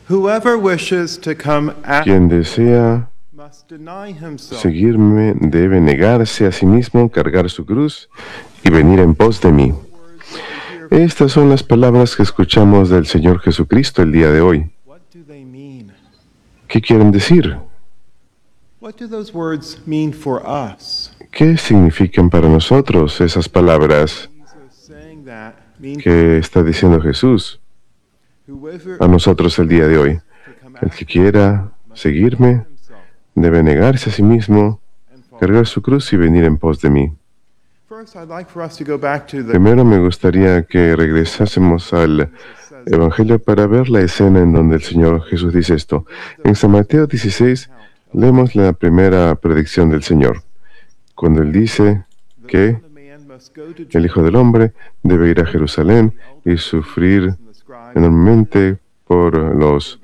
Whoever wishes to come after Quien desea must deny himself. seguirme debe negarse a sí mismo, cargar su cruz y venir en pos de mí. Estas son las palabras que escuchamos del Señor Jesucristo el día de hoy. What do they mean? ¿Qué quieren decir? What do those words mean for us? ¿Qué significan para nosotros esas palabras Jesus saying that means que está diciendo Jesús whoever a nosotros el día de hoy? El que quiera seguirme debe negarse a sí mismo, cargar su cruz y venir en pos de mí. First, I'd like for us to go back to the Primero me gustaría que regresásemos al Evangelio para ver la escena en donde el Señor Jesús dice esto. En San Mateo 16 leemos la primera predicción del Señor, cuando Él dice que Son of Man must go to el Hijo del Hombre debe ir a Jerusalén y sufrir enormemente por los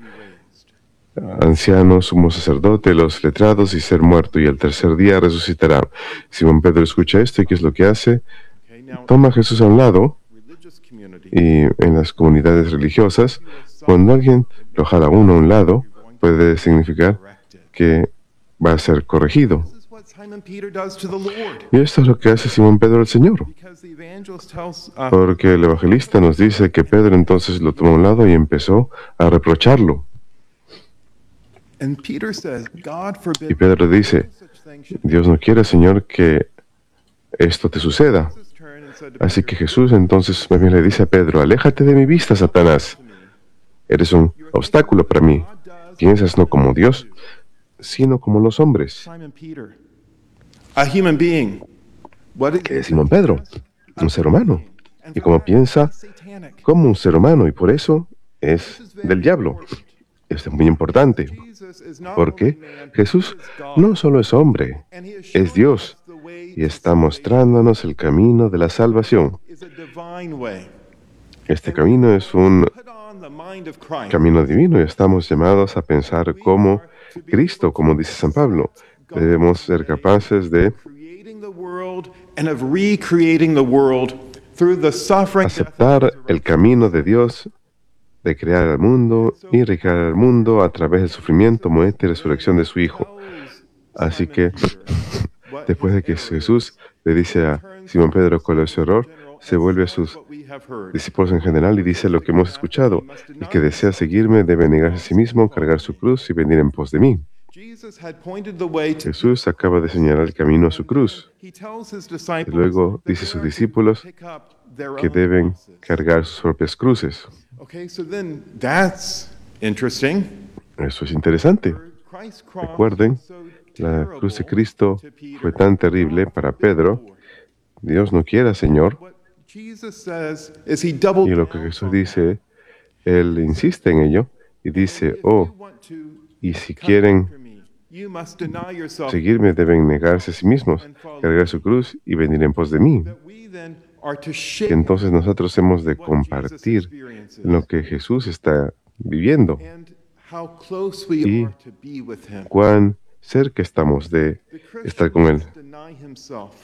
ancianos, sumo sacerdote, los letrados y ser muerto, y el tercer día resucitará. Simón Pedro escucha esto y ¿qué es lo que hace? Okay, now Toma a Jesús a un lado religious community. y en las comunidades religiosas, cuando alguien lo jala uno a un lado, puede significar que va a ser corregido. This is what Simon Peter does to the Lord. Y esto es lo que hace Simón Pedro al Señor, Because the evangelist tells porque el evangelista nos dice que Pedro entonces lo tomó a un lado y empezó a reprocharlo. and Peter says, God Y forbid Pedro dice, such thing should Dios no quiere, Señor, que esto te suceda. Jesus turn and said to Así Peter, que Jesús entonces más bien le dice a Pedro, aléjate de mi vista, Satanás. Eres un obstáculo para mí. Piensas no como Dios, sino como los hombres. Simon Peter, a human being. What is ¿Qué es Simón Pedro? Un ser humano. Y como piensa satanic? como un ser humano, y por eso es del diablo. Esto es muy importante, Jesus is not porque only man, Jesús he is God, no solo es hombre, and he is es showing Dios, us the way y está mostrándonos el camino de la salvación. is a divine way. Este camino es un Put on the mind of Christ. camino divino y estamos llamados a pensar como Cristo, como dice San Pablo. Debemos ser capaces de Creating the world and of recreating the world through the suffering death, aceptar el camino de Dios, de crear el mundo y recrear el mundo a través del sufrimiento, muerte y resurrección de su Hijo. Así que, después de que Jesús le dice a Simón Pedro cuál es su error, se vuelve a sus discípulos en general y dice lo que hemos escuchado: el que desea seguirme debe negarse a sí mismo, cargar su cruz y venir en pos de mí. Jesús acaba de señalar el camino a su cruz. Y luego dice a sus discípulos que deben cargar sus propias cruces. Okay, so then that's interesting. Eso es interesante. Christ's cross Recuerden, was so la terrible cruz de Cristo to Peter. fue tan terrible para Pedro. Dios no quiera, Señor. What Jesus says is he doubled Y lo que down Jesús on dice, Él insiste en ello y dice, If oh, you want to y si come quieren after me, you must deny yourself, seguirme deben negarse a sí mismos, cargar su cruz y venir en pos de mí. that we then are to Y share entonces nosotros hemos de what Jesus compartir experiences lo que Jesús está viviendo, and how close we Y are to be with him. cuán cerca estamos de The Christian estar con Él. must deny himself.